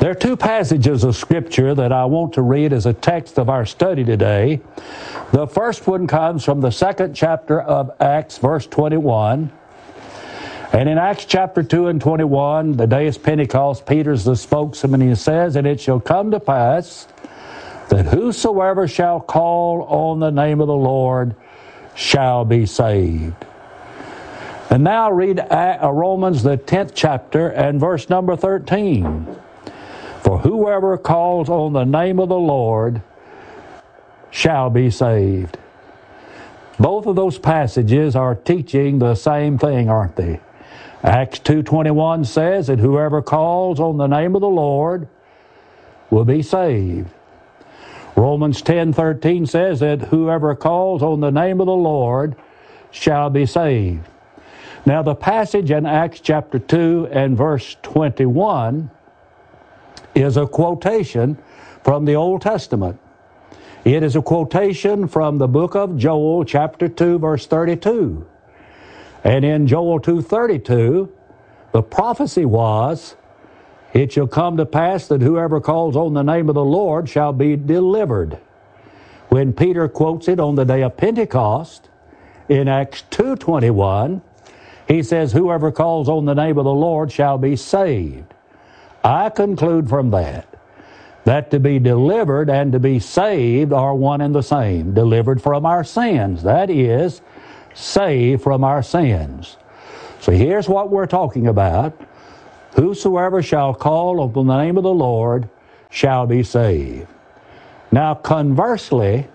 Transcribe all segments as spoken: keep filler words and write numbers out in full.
There are two passages of Scripture that I want to read as a text of our study today. The first one comes from the second chapter of Acts, verse twenty-one. And in Acts chapter two and twenty-one, the day is Pentecost, Peter's the spokesman, and he says, "And it shall come to pass that whosoever shall call on the name of the Lord shall be saved." And now read Romans, the tenth chapter, and verse number thirteen. "For whoever calls on the name of the Lord shall be saved." Both of those passages are teaching the same thing, aren't they? Acts two twenty-one says that whoever calls on the name of the Lord will be saved. Romans ten thirteen says that whoever calls on the name of the Lord shall be saved. Now the passage in Acts chapter two and verse twenty-one is a quotation from the Old Testament. It is a quotation from the book of Joel chapter two verse thirty-two. And in Joel two thirty-two, the prophecy was, "It shall come to pass that whoever calls on the name of the Lord shall be delivered." When Peter quotes it on the day of Pentecost, in Acts two twenty-one, he says, "Whoever calls on the name of the Lord shall be saved." I conclude from that, that to be delivered and to be saved are one and the same. Delivered from our sins, that is, saved from our sins. So here's what we're talking about. Whosoever shall call on the name of the Lord shall be saved. Now conversely,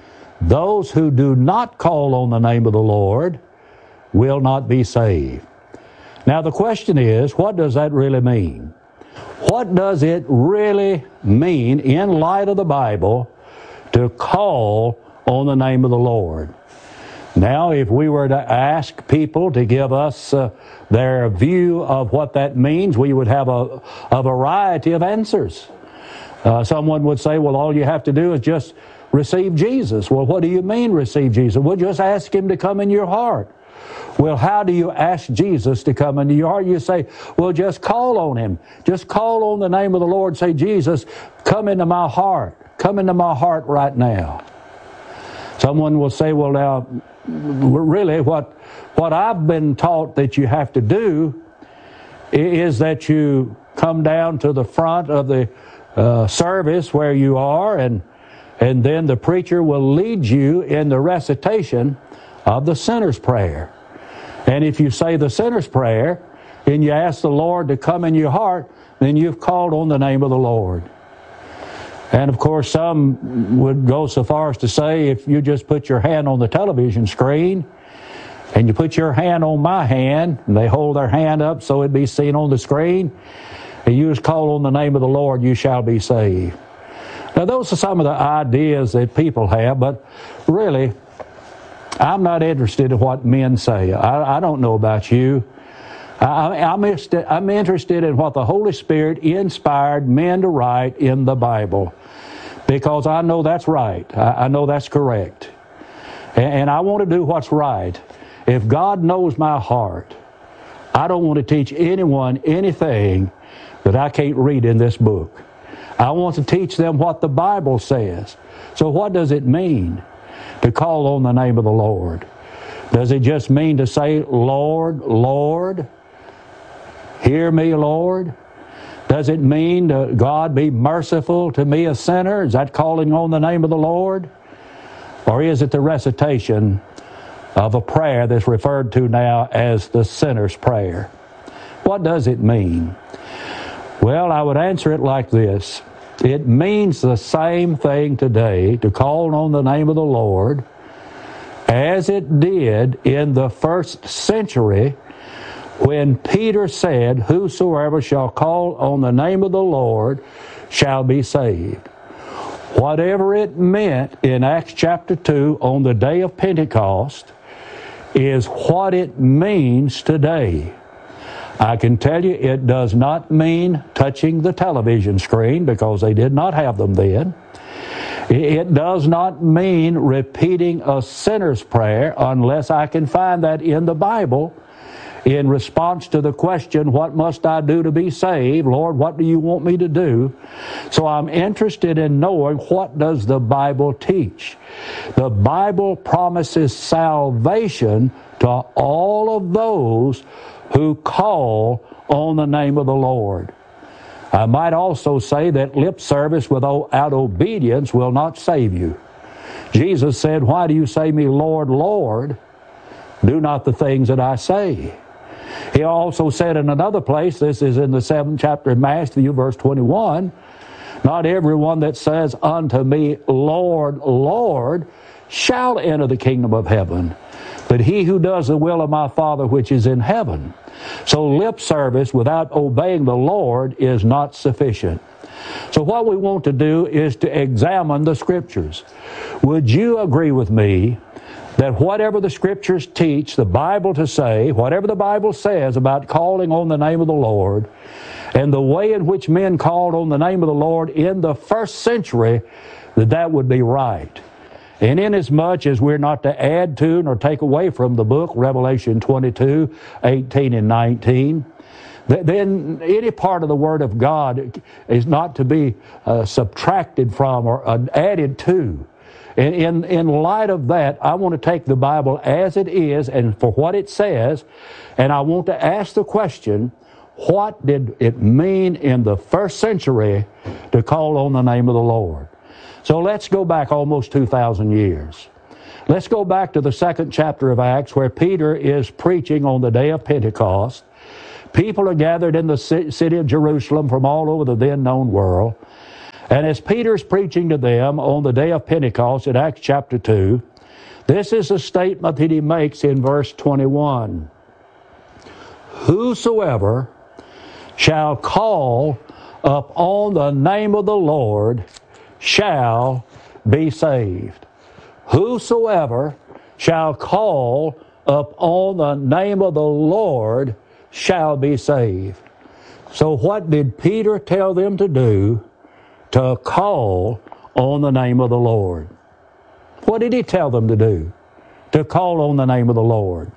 those who do not call on the name of the Lord will not be saved. Now the question is, what does that really mean? What does it really mean in light of the Bible to call on the name of the Lord? Now, if we were to ask people to give us uh, their view of what that means, we would have a, a variety of answers. Uh, someone would say, well, all you have to do is just receive Jesus. Well, what do you mean receive Jesus? Well, just ask Him to come in your heart. Well, how do you ask Jesus to come into your heart? You say, well, just call on Him. Just call on the name of the Lord. Say, Jesus, come into my heart. Come into my heart right now. Someone will say, well, now, really, what, what I've been taught that you have to do is that you come down to the front of the uh, service where you are, and, and then the preacher will lead you in the recitation of the sinner's prayer. And if you say the sinner's prayer and you ask the Lord to come in your heart, then you've called on the name of the Lord. And of course, some would go so far as to say, if you just put your hand on the television screen and you put your hand on my hand, and they hold their hand up so it'd be seen on the screen, and you just call on the name of the Lord, you shall be saved. Now, those are some of the ideas that people have, but really, I'm not interested in what men say. I, I don't know about you. I, I'm, I'm interested in what the Holy Spirit inspired men to write in the Bible, because I know that's right. I, I know that's correct. And, and I want to do what's right. If God knows my heart, I don't want to teach anyone anything that I can't read in this book. I want to teach them what the Bible says. So what does it mean to call on the name of the Lord? Does it just mean to say, Lord, Lord, hear me, Lord? Does it mean to God be merciful to me, a sinner? Is that calling on the name of the Lord? Or is it the recitation of a prayer that's referred to now as the sinner's prayer? What does it mean? Well, I would answer it like this. It means the same thing today to call on the name of the Lord as it did in the first century when Peter said, whosoever shall call on the name of the Lord shall be saved. Whatever it meant in Acts chapter two on the day of Pentecost is what it means today. I can tell you it does not mean touching the television screen, because they did not have them then. It does not mean repeating a sinner's prayer unless I can find that in the Bible. in response to the question, what must I do to be saved? Lord, what do you want me to do? So I'm interested in knowing, what does the Bible teach? The Bible promises salvation to all of those who call on the name of the Lord. I might also say that lip service without obedience will not save you. Jesus said, why do you say me, Lord, Lord? Do not the things that I say. He also said in another place, this is in the seventh chapter of Matthew, verse twenty-one, not everyone that says unto me, Lord, Lord, shall enter the kingdom of heaven, but he who does the will of my Father which is in heaven. So lip service without obeying the Lord is not sufficient. So what we want to do is to examine the Scriptures. Would you agree with me that whatever the Scriptures teach the Bible to say, whatever the Bible says about calling on the name of the Lord, and the way in which men called on the name of the Lord in the first century, that that would be right? And inasmuch as we're not to add to nor take away from the book, Revelation twenty-two, eighteen and nineteen, then any part of the Word of God is not to be uh, subtracted from or uh, added to. And in, in light of that, I want to take the Bible as it is and for what it says, and I want to ask the question, what did it mean in the first century to call on the name of the Lord? So let's go back almost two thousand years. Let's go back to the second chapter of Acts, where Peter is preaching on the day of Pentecost. People are gathered in the city of Jerusalem from all over the then known world. And as Peter's preaching to them on the day of Pentecost in Acts chapter two, this is a statement that he makes in verse twenty-one. Whosoever shall call upon the name of the Lord shall be saved. Whosoever shall call upon the name of the Lord shall be saved. So what did Peter tell them to do? To call on the name of the Lord. What did he tell them to do? To call on the name of the Lord.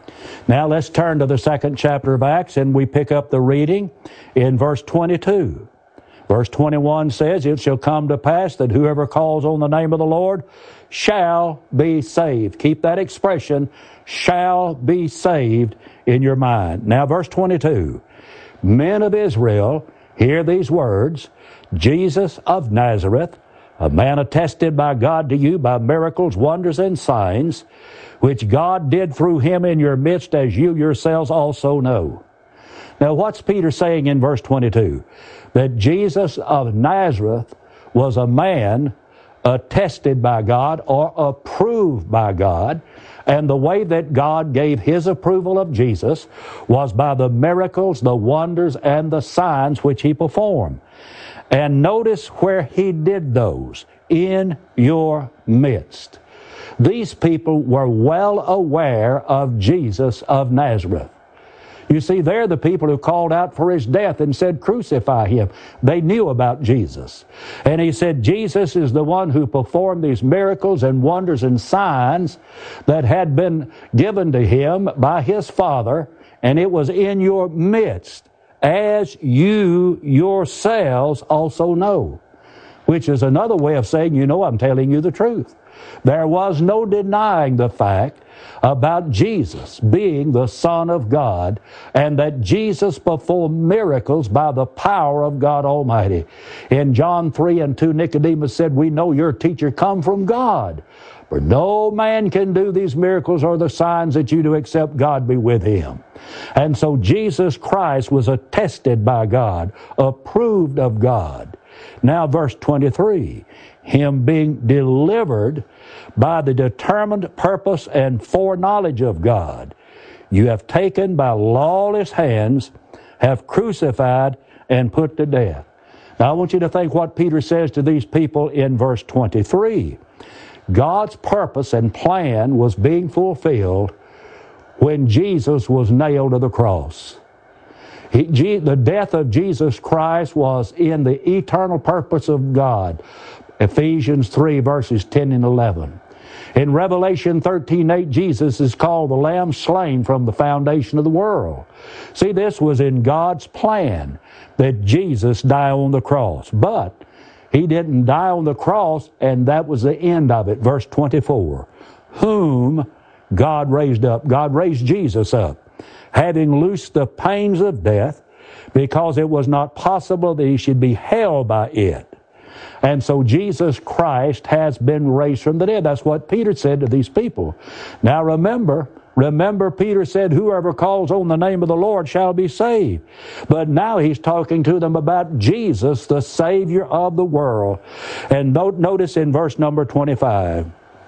Now let's turn to the second chapter of Acts, and we pick up the reading in verse twenty-two. Verse twenty-one says, it shall come to pass that whoever calls on the name of the Lord shall be saved. Keep that expression, shall be saved, in your mind. Now verse twenty-two. Men of Israel, hear these words. Jesus of Nazareth, a man attested by God to you by miracles, wonders, and signs, which God did through him in your midst, as you yourselves also know. Now what's Peter saying in verse twenty-two? That Jesus of Nazareth was a man attested by God or approved by God, and the way that God gave his approval of Jesus was by the miracles, the wonders, and the signs which he performed. And notice where he did those, in your midst. These people were well aware of Jesus of Nazareth. You see, they're the people who called out for his death and said, crucify him. They knew about Jesus. And he said, Jesus is the one who performed these miracles and wonders and signs that had been given to him by his Father, and it was in your midst, as you yourselves also know. Which is another way of saying, you know, I'm telling you the truth. There was no denying the fact about Jesus being the Son of God, and that Jesus performed miracles by the power of God Almighty. In John three and two, Nicodemus said, we know your teacher come from God, for no man can do these miracles or the signs that you do except God be with him. And so Jesus Christ was attested by God, approved of God. Now verse twenty-three, him being delivered by the determined purpose and foreknowledge of God, you have taken by lawless hands, have crucified and put to death. Now I want you to think what Peter says to these people in verse twenty-three. God's purpose and plan was being fulfilled when Jesus was nailed to the cross. He, the death of Jesus Christ was in the eternal purpose of God. Ephesians three verses ten and eleven. In Revelation thirteen eight, Jesus is called the Lamb slain from the foundation of the world. See, this was in God's plan that Jesus die on the cross. But he didn't die on the cross, and that was the end of it. Verse twenty-four, whom God raised up. God raised Jesus up, having loosed the pains of death, because it was not possible that he should be held by it. And so Jesus Christ has been raised from the dead. That's what Peter said to these people. Now remember, remember Peter said, whoever calls on the name of the Lord shall be saved. But now he's talking to them about Jesus, the Savior of the world. And note, notice in verse number twenty-five,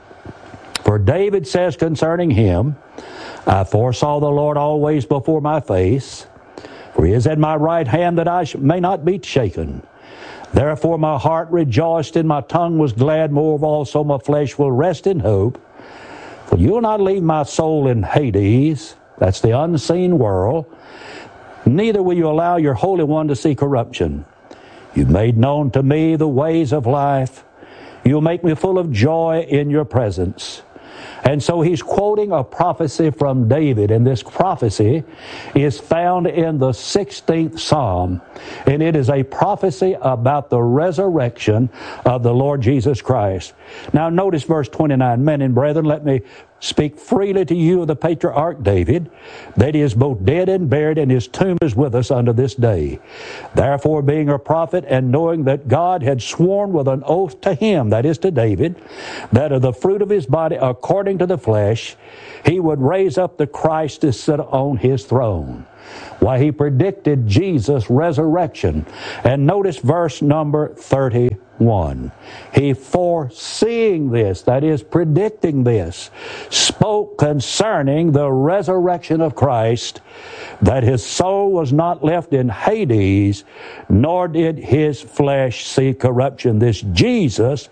for David says concerning him, I foresaw the Lord always before my face, for he is at my right hand that I may not be shaken. Therefore my heart rejoiced and my tongue was glad, moreover also my flesh will rest in hope. For you will not leave my soul in Hades, that's the unseen world, neither will you allow your Holy One to see corruption. You've made known to me the ways of life. You'll make me full of joy in your presence. And so he's quoting a prophecy from David, and this prophecy is found in the sixteenth Psalm, and it is a prophecy about the resurrection of the Lord Jesus Christ. Now notice verse twenty-nine, men and brethren, let me speak freely to you of the patriarch David, that he is both dead and buried, and his tomb is with us unto this day. Therefore, being a prophet, and knowing that God had sworn with an oath to him, that is to David, that of the fruit of his body, according to the flesh, he would raise up the Christ to sit on his throne. Why, he predicted Jesus' resurrection. And notice verse number thirty-one. He, foreseeing this, that is, predicting this, spoke concerning the resurrection of Christ, that his soul was not left in Hades, nor did his flesh see corruption. This Jesus,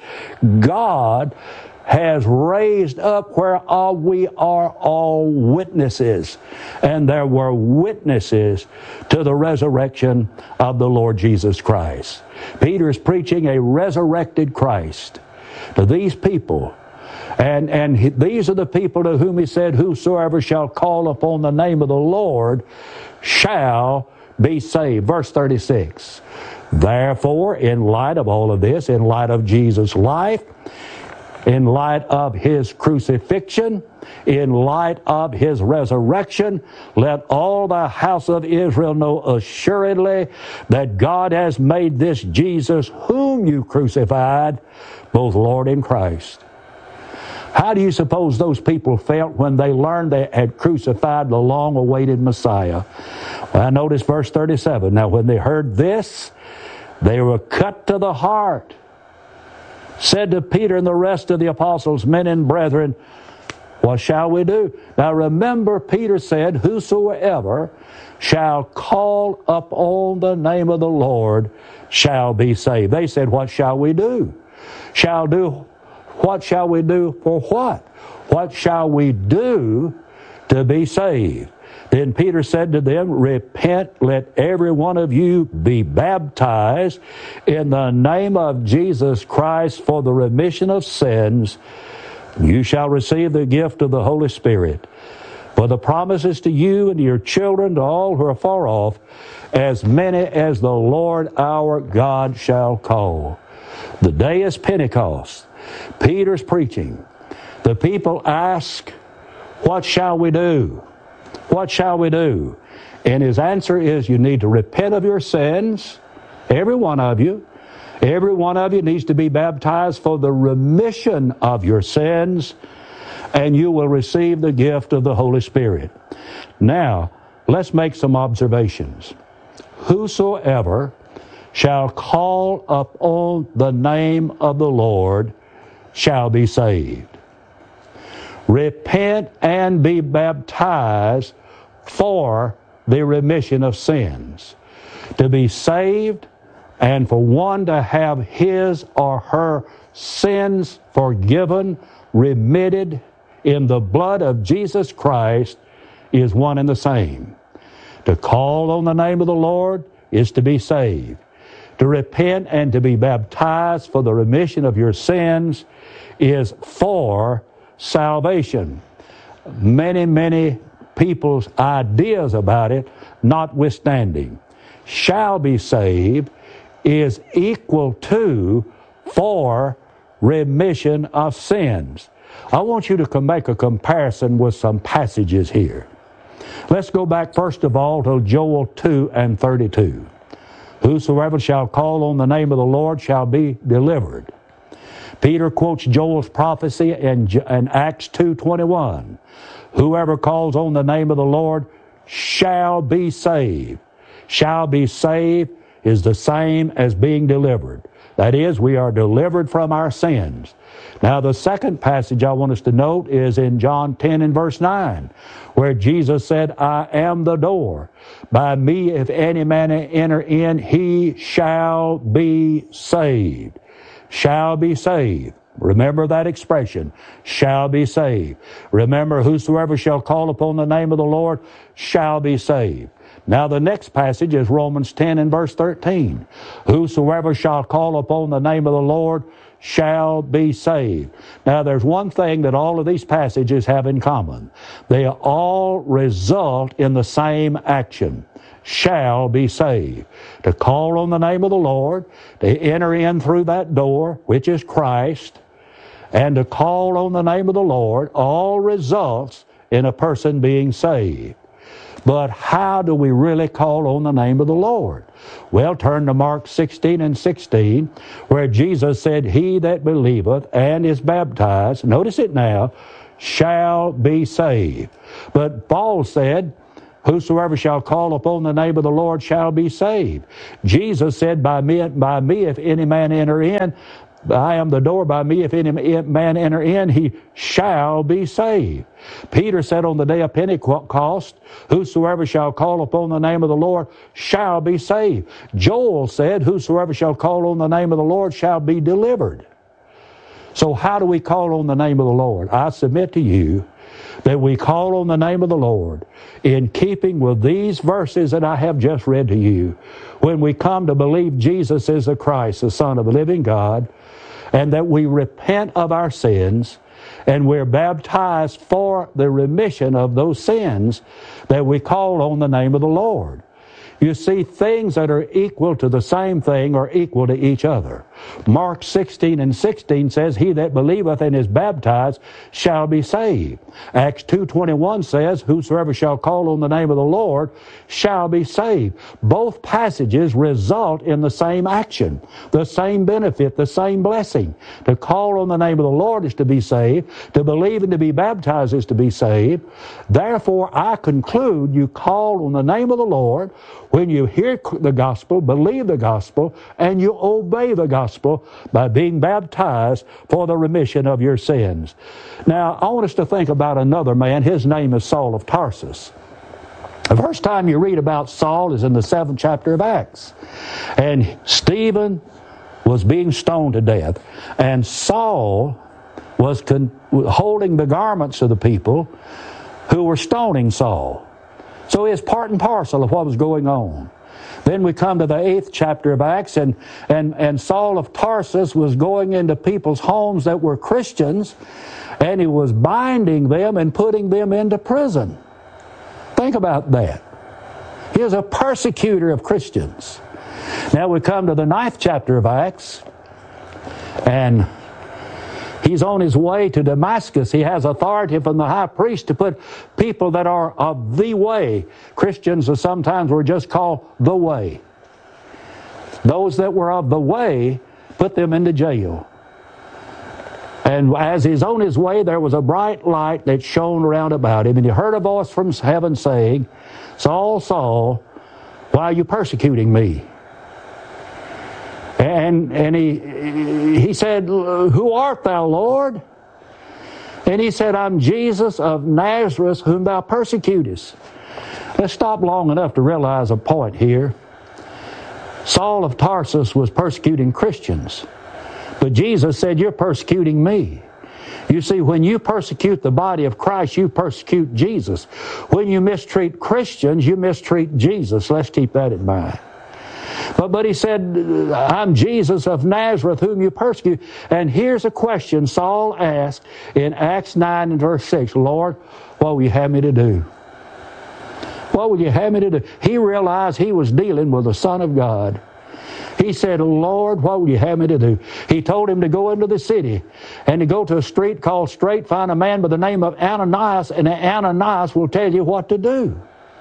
God, has raised up, whereof we are all witnesses. And there were witnesses to the resurrection of the Lord Jesus Christ. Peter is preaching a resurrected Christ to these people. And, and he, these are the people to whom he said, whosoever shall call upon the name of the Lord shall be saved. Verse thirty-six. Therefore, in light of all of this, in light of Jesus' life, in light of his crucifixion, in light of his resurrection, let all the house of Israel know assuredly that God has made this Jesus, whom you crucified, both Lord and Christ. How do you suppose those people felt when they learned they had crucified the long-awaited Messiah? Well, notice verse thirty-seven. Now, when they heard this, they were cut to the heart, said to Peter and the rest of the apostles, men and brethren, what shall we do? Now remember, Peter said, whosoever shall call upon the name of the Lord shall be saved. They said, what shall we do? Shall do, what shall we do for what? What shall we do to be saved? Then Peter said to them, repent, let every one of you be baptized in the name of Jesus Christ for the remission of sins. You shall receive the gift of the Holy Spirit. For the promise is to you and to your children, to all who are far off, as many as the Lord our God shall call. The day is Pentecost. Peter's preaching. The people ask, what shall we do? What shall we do? And his answer is, you need to repent of your sins, every one of you. Every one of you needs to be baptized for the remission of your sins, and you will receive the gift of the Holy Spirit. Now, let's make some observations. Whosoever shall call upon the name of the Lord shall be saved. Repent and be baptized for the remission of sins. To be saved and for one to have his or her sins forgiven, remitted in the blood of Jesus Christ is one and the same. To call on the name of the Lord is to be saved. to repent and to be baptized for the remission of your sins is for salvation. Many, many people's ideas about it notwithstanding, shall be saved is equal to for remission of sins. I want you to make a comparison with some passages here. Let's go back first of all to Joel two and thirty-two. Whosoever shall call on the name of the Lord shall be delivered. Peter quotes Joel's prophecy in, in Acts two twenty-one. Whoever calls on the name of the Lord shall be saved. Shall be saved is the same as being delivered. That is, we are delivered from our sins. Now, the second passage I want us to note is in John ten and verse nine, where Jesus said, I am the door. By me, if any man enter in, he shall be saved. Shall be saved. Remember that expression, shall be saved. Remember, whosoever shall call upon the name of the Lord shall be saved. Now the next passage is Romans ten and verse thirteen. Whosoever shall call upon the name of the Lord shall be saved. Now there's one thing that all of these passages have in common. They all result in the same action. Shall be saved. To call on the name of the Lord, to enter in through that door, which is Christ, and to call on the name of the Lord, all results in a person being saved. But how do we really call on the name of the Lord? Well, turn to Mark sixteen and sixteen, where Jesus said, he that believeth and is baptized, notice it now, shall be saved. But Paul said, whosoever shall call upon the name of the Lord shall be saved. Jesus said, by me, by me if any man enter in, I am the door. By me if any man enter in, he shall be saved. Peter said on the day of Pentecost, whosoever shall call upon the name of the Lord shall be saved. Joel said, whosoever shall call on the name of the Lord shall be delivered. So how do we call on the name of the Lord? I submit to you that we call on the name of the Lord in keeping with these verses that I have just read to you. When we come to believe Jesus is the Christ, the Son of the living God, and that we repent of our sins, and we're baptized for the remission of those sins, that we call on the name of the Lord. You see, things that are equal to the same thing are equal to each other. Mark sixteen and sixteen says, he that believeth and is baptized shall be saved. Acts two twenty-one says, whosoever shall call on the name of the Lord shall be saved. Both passages result in the same action, the same benefit, the same blessing. To call on the name of the Lord is to be saved. To believe and to be baptized is to be saved. Therefore, I conclude you call on the name of the Lord when you hear the gospel, believe the gospel, and you obey the gospel by being baptized for the remission of your sins. Now, I want us to think about another man. His name is Saul of Tarsus. The first time you read about Saul is in the seventh chapter of Acts. And Stephen was being stoned to death. And Saul was con- holding the garments of the people who were stoning Saul. So it's part and parcel of what was going on. Then we come to the eighth chapter of Acts, and, and, and Saul of Tarsus was going into people's homes that were Christians, and he was binding them and putting them into prison. Think about that. He was a persecutor of Christians. Now we come to the ninth chapter of Acts, and he's on his way to Damascus. He has authority from the high priest to put people that are of the way. Christians are sometimes were just called the way. Those that were of the way, put them into jail. And as he's on his way, there was a bright light that shone round about him. And he heard a voice from heaven saying, Saul, Saul, why are you persecuting me? And, and he, he said, who art thou, Lord? And he said, I'm Jesus of Nazareth, whom thou persecutest. Let's stop long enough to realize a point here. Saul of Tarsus was persecuting Christians. But Jesus said, you're persecuting me. You see, when you persecute the body of Christ, you persecute Jesus. When you mistreat Christians, you mistreat Jesus. Let's keep that in mind. But But, but he said, I'm Jesus of Nazareth whom you persecute. And here's a question Saul asked in Acts nine and verse six. Lord, what will you have me to do? What will you have me to do? He realized he was dealing with the Son of God. He said, Lord, what will you have me to do? He told him to go into the city and to go to a street called Straight, find a man by the name of Ananias, and Ananias will tell you what to do.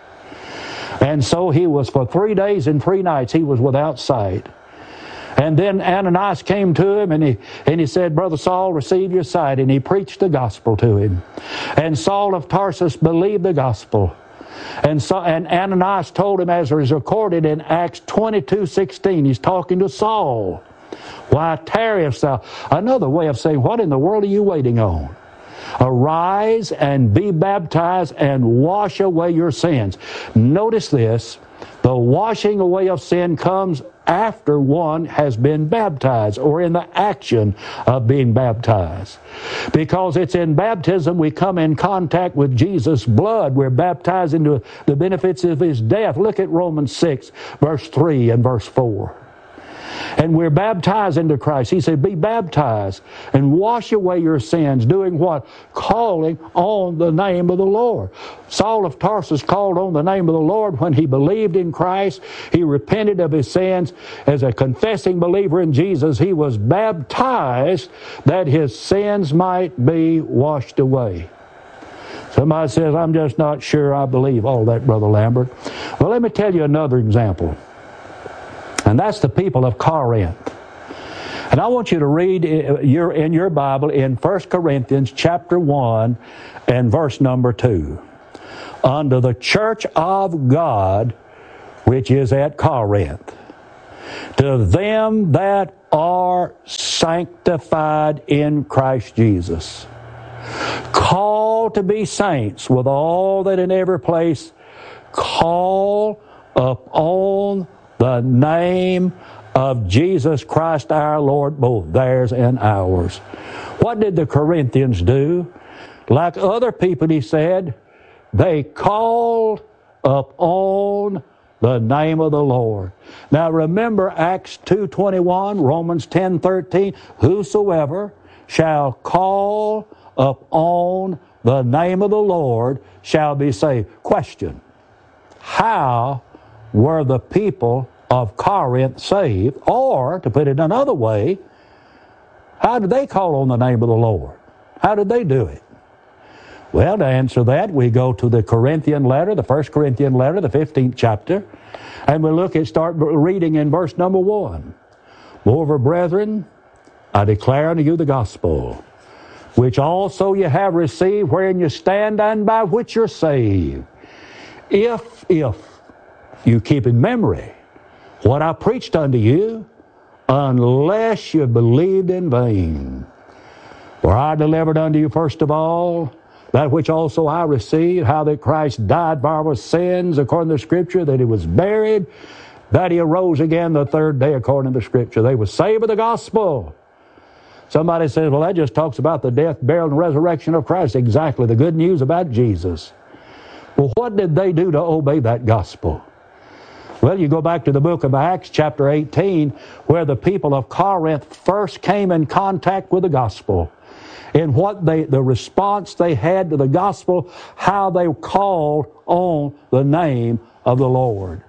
And so he was, for three days and three nights, he was without sight. And then Ananias came to him and he, and he said, Brother Saul, receive your sight. And he preached the gospel to him. And Saul of Tarsus believed the gospel. And so, and Ananias told him, as is recorded in Acts twenty-two sixteen, he's talking to Saul. Why tarriest thou? Another way of saying, what in the world are you waiting on? Arise and be baptized and wash away your sins. Notice this, the washing away of sin comes after one has been baptized, or in the action of being baptized. Because it's in baptism we come in contact with Jesus' blood. We're baptized into the benefits of His death. Look at Romans six, verse three and verse four. And we're baptized into Christ. He said, be baptized and wash away your sins. Doing what? Calling on the name of the Lord. Saul of Tarsus called on the name of the Lord when he believed in Christ. He repented of his sins. As a confessing believer in Jesus, he was baptized that his sins might be washed away. Somebody says, I'm just not sure I believe all that, Brother Lambert. Well, let me tell you another example. And that's the people of Corinth. And I want you to read your, in your Bible in First Corinthians chapter one and verse number two. Unto the church of God, which is at Corinth, to them that are sanctified in Christ Jesus, called to be saints, with all that in every place call upon the name of Jesus Christ our Lord, both theirs and ours. What did the Corinthians do? Like other people, he said, they called upon the name of the Lord. Now remember Acts two twenty-one, Romans ten thirteen, whosoever shall call upon the name of the Lord shall be saved. Question: how were the people of Corinth saved? Or, to put it another way, how did they call on the name of the Lord? How did they do it? Well, to answer that, we go to the Corinthian letter, the First Corinthian letter, the fifteenth chapter, and we look at, start reading in verse number one. Moreover, brethren, I declare unto you the gospel, which also you have received, wherein you stand, and by which you're saved. If, if you keep in memory what I preached unto you, unless you believed in vain. For I delivered unto you first of all that which also I received, how that Christ died for our sins according to the Scripture, that He was buried, that He arose again the third day according to the Scripture. They were saved with the gospel. Somebody says, well, that just talks about the death, burial, and resurrection of Christ. Exactly, the good news about Jesus. Well, what did they do to obey that gospel? Well, you go back to the book of Acts, chapter eighteen, where the people of Corinth first came in contact with the gospel. And what they, the response they had to the gospel, how they called on the name of the Lord.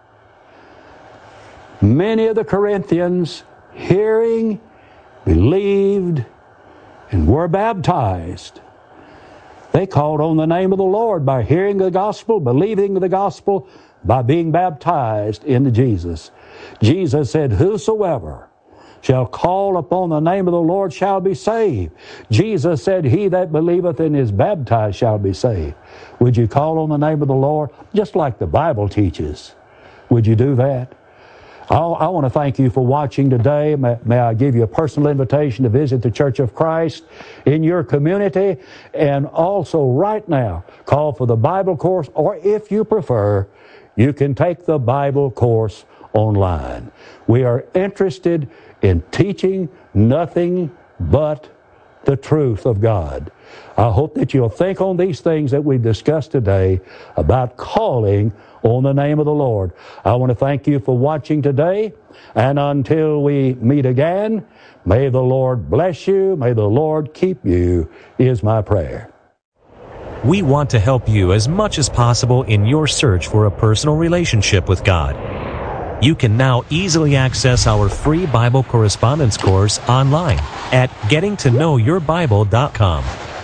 Many of the Corinthians, hearing, believed, and were baptized. They called on the name of the Lord by hearing the gospel, believing the gospel, by being baptized into Jesus. Jesus said, whosoever shall call upon the name of the Lord shall be saved. Jesus said, he that believeth and is baptized shall be saved. Would you call on the name of the Lord? Just like the Bible teaches. Would you do that? I, I want to thank you for watching today. May, may I give you a personal invitation to visit the Church of Christ in your community, and also right now call for the Bible course, or if you prefer, you can take the Bible course online. We are interested in teaching nothing but the truth of God. I hope that you'll think on these things that we discussed today about calling on the name of the Lord. I want to thank you for watching today, and until we meet again, may the Lord bless you, may the Lord keep you, is my prayer. We want to help you as much as possible in your search for a personal relationship with God. You can now easily access our free Bible correspondence course online at getting to know your bible dot com.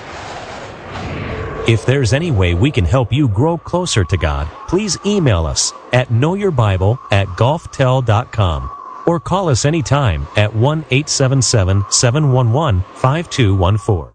If there's any way we can help you grow closer to God, please email us at knowyourbible at golftel dot com or call us anytime at one eight seven seven, seven one one, five two one four.